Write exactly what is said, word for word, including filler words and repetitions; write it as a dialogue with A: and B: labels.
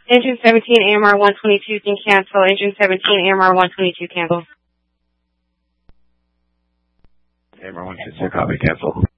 A: Engine seventeen, A M R one twenty-two can cancel. Engine seventeen, A M R one twenty-two cancel.
B: A M R one twenty-two, copy, cancel.